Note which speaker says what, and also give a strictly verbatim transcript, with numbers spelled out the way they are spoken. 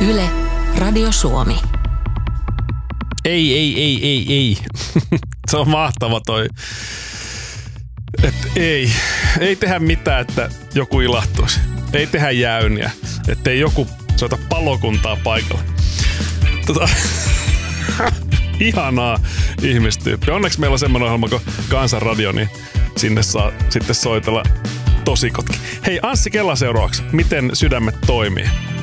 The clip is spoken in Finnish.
Speaker 1: Yle, Radio Suomi.
Speaker 2: Ei, ei, ei, ei, ei. Se on mahtava toi. Että ei. Ei tehdä mitään, että joku ilahtuisi. Ei tehdä jäyniä. Ettei joku soita palokuntaa paikalle. Tota, ihanaa ihmistyyppi. Onneksi meillä on semmoinen ohjelma kuin Kansanradio, niin sinne saa sitten soitella tosikotkin. Hei, Anssi Kela seuraavaksi. Miten sydämet toimii?